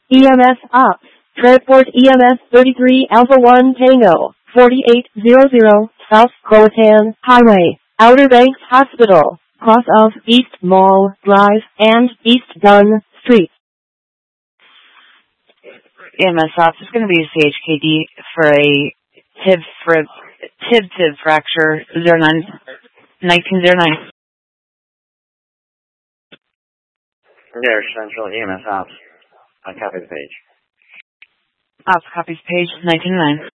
EMS Ops. Transport EMS 33 Alpha 1 Tango, 4800, South Croatan Highway, Outer Banks Hospital, cross of East Mall Drive and East Dunn Street. EMS Ops is going to be a CHKD for a tib fracture 1909. There, Central EMS Ops. I copy the page. Ops copies page 1909.